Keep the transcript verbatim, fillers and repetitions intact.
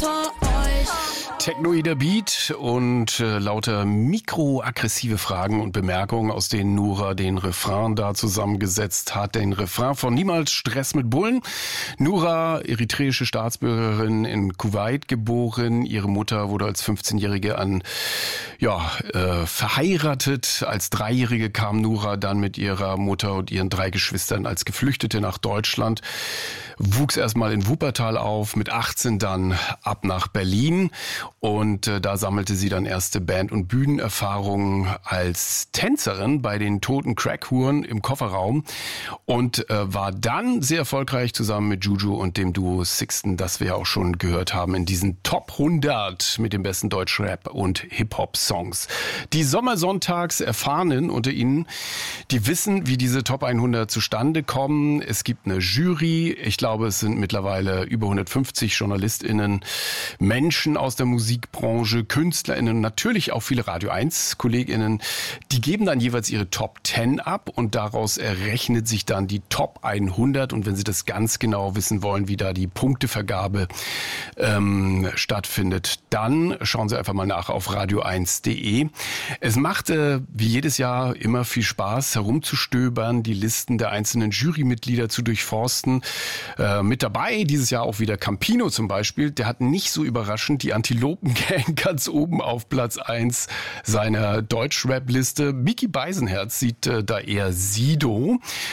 unter euch. Technoider Beat und äh, lauter mikroaggressive Fragen und Bemerkungen, aus denen Nura den Refrain da zusammengesetzt hat. Den Refrain von Niemals Stress mit Bullen. Nura, eritreische Staatsbürgerin, in Kuwait geboren. Ihre Mutter wurde als fünfzehnjährige an, ja, äh, verheiratet. Als Dreijährige kam Nura dann mit ihrer Mutter und ihren drei Geschwistern als Geflüchtete nach Deutschland. Wuchs erstmal in Wuppertal auf, mit achtzehn dann ab nach Berlin. Und äh, da sammelte sie dann erste Band- und Bühnenerfahrungen als Tänzerin bei den Toten Crackhuren im Kofferraum und äh, war dann sehr erfolgreich zusammen mit Juju und dem Duo Sixten, das wir ja auch schon gehört haben in diesen Top hundert mit den besten Deutschrap- und Hip-Hop-Songs. Die Sommersonntags Erfahrenen unter Ihnen, die wissen, wie diese Top hundert zustande kommen. Es gibt eine Jury. Ich glaube, es sind mittlerweile über hundertfünfzig JournalistInnen, Menschen aus der Musikbranche, KünstlerInnen, natürlich auch viele Radio eins KollegInnen, die geben dann jeweils ihre Top zehn ab und daraus errechnet sich dann die Top hundert. Und wenn Sie das ganz genau wissen wollen, wie da die Punktevergabe ähm, stattfindet, dann schauen Sie einfach mal nach auf radio eins punkt de. Es macht äh, wie jedes Jahr immer viel Spaß, herumzustöbern, die Listen der einzelnen Jurymitglieder zu durchforsten. Äh, mit dabei dieses Jahr auch wieder Campino zum Beispiel. Der hat nicht so überraschend die Antilopen-Gang ganz oben auf Platz eins seiner Deutschrap-Liste. Mickey Beisenherz sieht äh, da eher Sido.